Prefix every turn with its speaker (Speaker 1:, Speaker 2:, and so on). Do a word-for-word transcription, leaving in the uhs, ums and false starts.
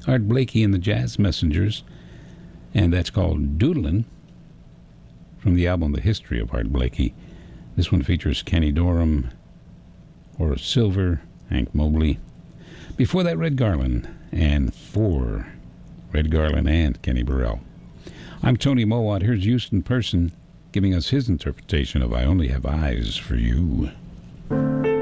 Speaker 1: Art Blakey and the Jazz Messengers, and that's called Doodlin', from the album The History of Art Blakey. This one features Kenny Dorham, Horace Silver, Hank Mobley. Before that, Red Garland, and For Red Garland and Kenny Burrell. I'm Tony Mowat. Here's Houston Person giving us his interpretation of I Only Have Eyes for You.